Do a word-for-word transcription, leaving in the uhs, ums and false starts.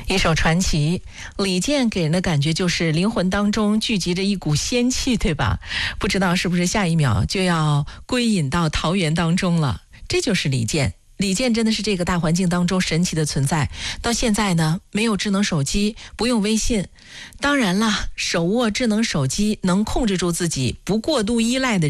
一首传奇，李健给人的感觉就是灵魂当中聚集着一股仙气，对吧？不知道是不是下一秒就要归隐到桃源当中了。这就是李健。李健真的是这个大环境当中神奇的存在。到现在呢，没有智能手机，不用微信，当然了，手握智能手机能控制住自己，不过度依赖的